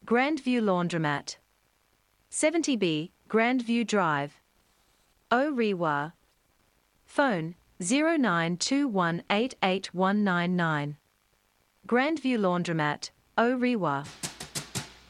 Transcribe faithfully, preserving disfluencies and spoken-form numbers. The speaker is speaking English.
Grandview Laundromat. seventy B, Grandview Drive, Orewa. Phone zero nine two one eight eight one nine nine. Grandview Laundromat, Orewa.